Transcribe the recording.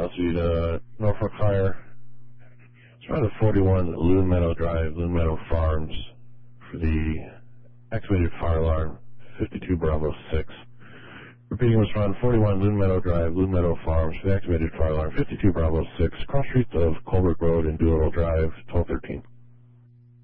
Southside Norfolk Fire. It's around 41 Loon Meadow Drive, Loon Meadow Farms, for the activated fire alarm, 52 Bravo 6. Repeating, was around 41 Loon Meadow Drive, Loon Meadow Farms, for the activated fire alarm, 52 Bravo 6, cross streets of Colbert Road and Doolittle Drive, 1213.